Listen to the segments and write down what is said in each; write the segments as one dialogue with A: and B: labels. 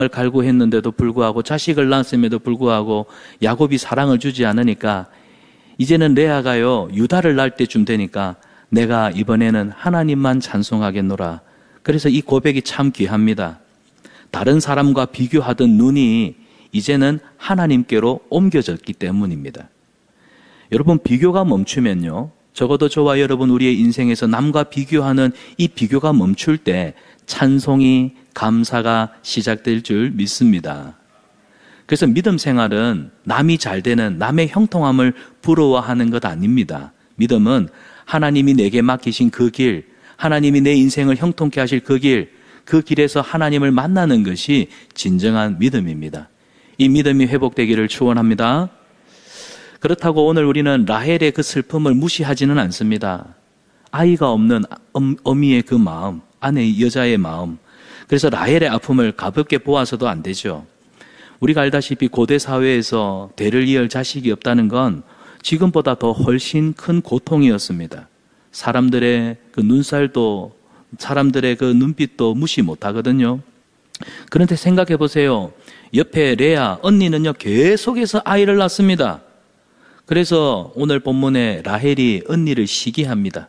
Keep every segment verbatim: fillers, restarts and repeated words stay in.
A: 갈구했는데도 불구하고 자식을 낳았음에도 불구하고 야곱이 사랑을 주지 않으니까 이제는 레아가요 유다를 낳을 때쯤 되니까 내가 이번에는 하나님만 찬송하겠노라. 그래서 이 고백이 참 귀합니다. 다른 사람과 비교하던 눈이 이제는 하나님께로 옮겨졌기 때문입니다. 여러분, 비교가 멈추면요, 적어도 저와 여러분 우리의 인생에서 남과 비교하는 이 비교가 멈출 때 찬송이, 감사가 시작될 줄 믿습니다. 그래서 믿음 생활은 남이 잘 되는 남의 형통함을 부러워하는 것 아닙니다. 믿음은 하나님이 내게 맡기신 그 길, 하나님이 내 인생을 형통케 하실 그 길, 그 길에서 하나님을 만나는 것이 진정한 믿음입니다. 이 믿음이 회복되기를 축원합니다. 그렇다고 오늘 우리는 라헬의 그 슬픔을 무시하지는 않습니다. 아이가 없는 어미의 그 마음, 아내 여자의 마음, 그래서 라헬의 아픔을 가볍게 보아서도 안 되죠. 우리가 알다시피 고대 사회에서 대를 이을 자식이 없다는 건 지금보다 더 훨씬 큰 고통이었습니다. 사람들의 그 눈살도, 사람들의 그 눈빛도 무시 못하거든요. 그런데 생각해 보세요. 옆에 레아 언니는요 계속해서 아이를 낳습니다. 그래서 오늘 본문에 라헬이 언니를 시기합니다.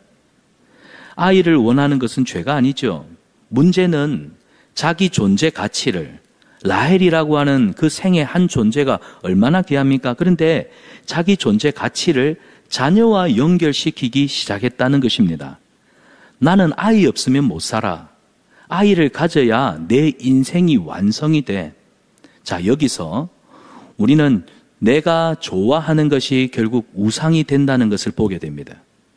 A: 아이를 원하는 것은 죄가 아니죠. 문제는 자기 존재 가치를, 라헬이라고 하는 그 생의 한 존재가 얼마나 귀합니까? 그런데 자기 존재 가치를 자녀와 연결시키기 시작했다는 것입니다. 나는 아이 없으면 못 살아. 아이를 가져야 내 인생이 완성이 돼. 자, 여기서 우리는 내가 좋아하는 것이 결국 우상이 된다는 것을 보게 됩니다.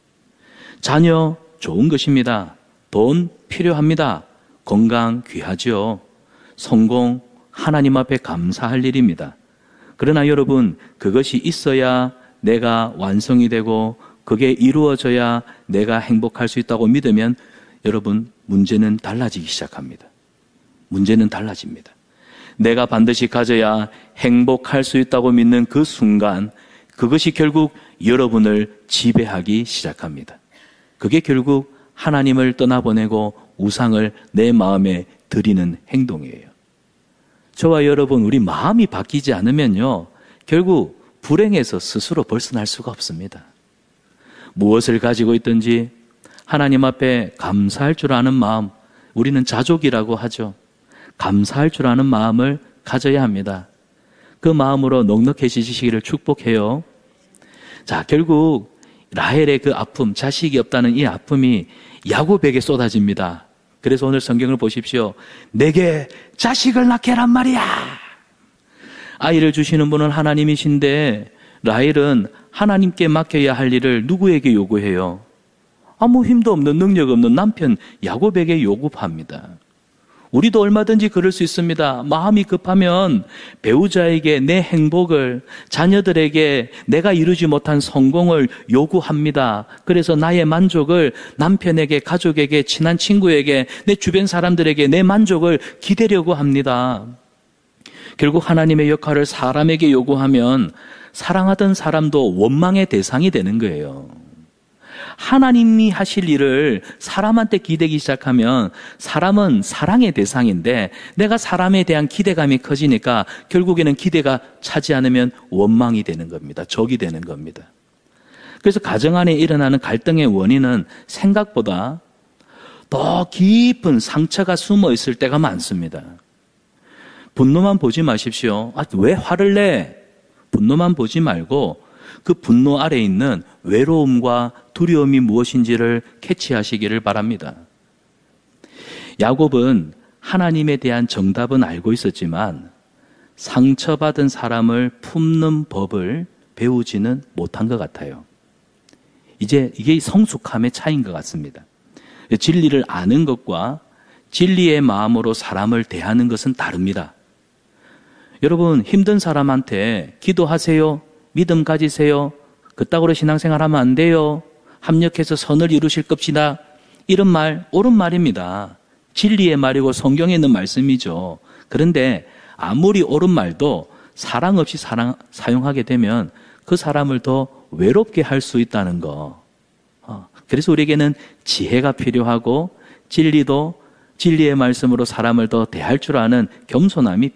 A: 자녀 좋은 것입니다. 돈 필요합니다. 건강 귀하죠. 성공 하나님 앞에 감사할 일입니다. 그러나 여러분, 그것이 있어야 내가 완성이 되고 그게 이루어져야 내가 행복할 수 있다고 믿으면 여러분, 문제는 달라지기 시작합니다. 문제는 달라집니다. 내가 반드시 가져야 행복할 수 있다고 믿는 그 순간, 그것이 결국 여러분을 지배하기 시작합니다. 그게 결국 하나님을 떠나보내고 우상을 내 마음에 들이는 행동이에요. 저와 여러분, 우리 마음이 바뀌지 않으면요, 결국 불행에서 스스로 벗어날 수가 없습니다. 무엇을 가지고 있든지 하나님 앞에 감사할 줄 아는 마음, 우리는 자족이라고 하죠. 감사할 줄 아는 마음을 가져야 합니다. 그 마음으로 넉넉해지시기를 축복해요. 자, 결국 라헬의 그 아픔, 자식이 없다는 이 아픔이 야곱에게 쏟아집니다. 그래서 오늘 성경을 보십시오. 내게 자식을 낳게 해란 말이야. 아이를 주시는 분은 하나님이신데 라헬은 하나님께 맡겨야 할 일을 누구에게 요구해요? 아무 힘도 없는, 능력 없는 남편 야곱에게 요구합니다. 우리도 얼마든지 그럴 수 있습니다. 마음이 급하면 배우자에게 내 행복을, 자녀들에게 내가 이루지 못한 성공을 요구합니다. 그래서 나의 만족을 남편에게, 가족에게, 친한 친구에게, 내 주변 사람들에게 내 만족을 기대려고 합니다. 결국 하나님의 역할을 사람에게 요구하면 사랑하던 사람도 원망의 대상이 되는 거예요. 하나님이 하실 일을 사람한테 기대기 시작하면 사람은 사랑의 대상인데 내가 사람에 대한 기대감이 커지니까 결국에는 기대가 차지 않으면 원망이 되는 겁니다. 적이 되는 겁니다. 그래서 가정 안에 일어나는 갈등의 원인은 생각보다 더 깊은 상처가 숨어 있을 때가 많습니다. 분노만 보지 마십시오. 아, 왜 화를 내? 분노만 보지 말고 그 분노 아래에 있는 외로움과 두려움이 무엇인지를 캐치하시기를 바랍니다. 야곱은 하나님에 대한 정답은 알고 있었지만 상처받은 사람을 품는 법을 배우지는 못한 것 같아요. 이제 이게 성숙함의 차이인 것 같습니다. 진리를 아는 것과 진리의 마음으로 사람을 대하는 것은 다릅니다. 여러분, 힘든 사람한테 기도하세요. 믿음 가지세요. 그따구로 신앙생활 하면 안 돼요. 합력해서 선을 이루실 겁시다. 이런 말, 옳은 말입니다. 진리의 말이고 성경에 있는 말씀이죠. 그런데 아무리 옳은 말도 사랑 없이 사랑, 사용하게 되면 그 사람을 더 외롭게 할 수 있다는 거. 그래서 우리에게는 지혜가 필요하고 진리도 진리의 말씀으로 사람을 더 대할 줄 아는 겸손함이